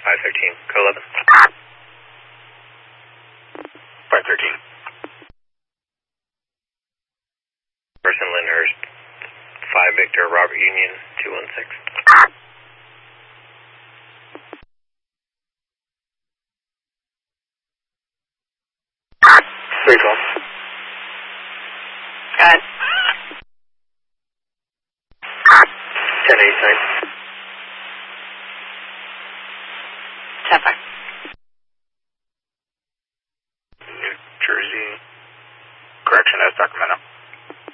513, code 11. 513. Person Lyndhurst, 5 Victor, Robert Union, 216. 312. Got it. 1089. 10-5.